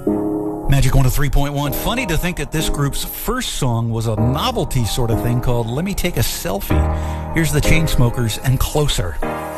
Magic 103.1. Funny to think that this group's first song was a novelty sort of thing called Let Me Take a Selfie. Here's the Chainsmokers and Closer.